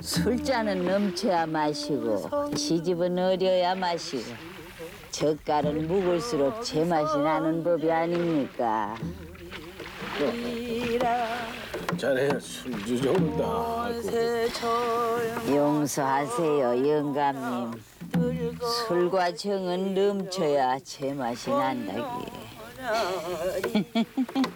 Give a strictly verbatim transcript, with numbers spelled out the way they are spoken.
술잔은 넘쳐야 마시고 시집은 어려야 마시고 젓갈은 묵을수록 제맛이 나는 법이 아닙니까? 자네 술주 좋은다. 용서하세요 영감님. 술과 정은 넘쳐야 제맛이 난다기에.